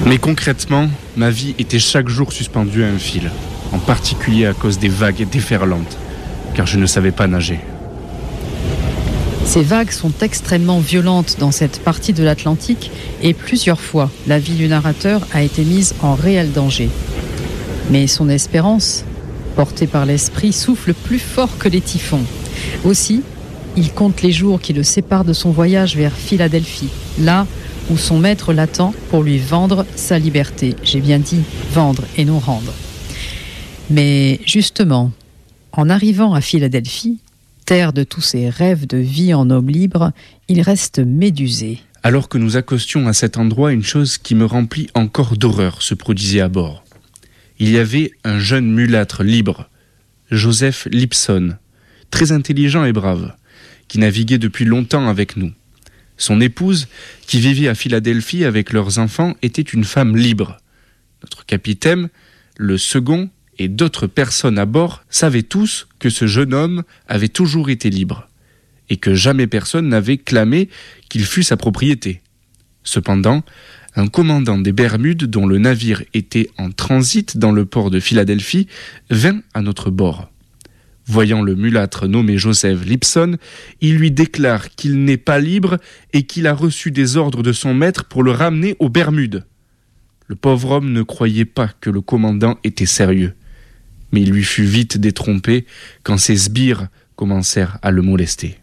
Mais concrètement, ma vie était chaque jour suspendue à un fil, en particulier à cause des vagues déferlantes, car je ne savais pas nager. Ces vagues sont extrêmement violentes dans cette partie de l'Atlantique et plusieurs fois, la vie du narrateur a été mise en réel danger. Mais son espérance, portée par l'esprit, souffle plus fort que les typhons. Aussi, il compte les jours qui le séparent de son voyage vers Philadelphie, là où son maître l'attend pour lui vendre sa liberté. J'ai bien dit vendre et non rendre. Mais justement, en arrivant à Philadelphie, terre de tous ses rêves de vie en homme libre, il reste médusé. Alors que nous accostions à cet endroit, une chose qui me remplit encore d'horreur se produisait à bord. Il y avait un jeune mulâtre libre, Joseph Lipson, très intelligent et brave, qui naviguait depuis longtemps avec nous. Son épouse, qui vivait à Philadelphie avec leurs enfants, était une femme libre. Notre capitaine, le second et d'autres personnes à bord savaient tous que ce jeune homme avait toujours été libre et que jamais personne n'avait clamé qu'il fût sa propriété. Cependant, un commandant des Bermudes dont le navire était en transit dans le port de Philadelphie vint à notre bord. Voyant le mulâtre nommé Joseph Lipson, il lui déclare qu'il n'est pas libre et qu'il a reçu des ordres de son maître pour le ramener aux Bermudes. Le pauvre homme ne croyait pas que le commandant était sérieux, mais il lui fut vite détrompé quand ses sbires commencèrent à le molester.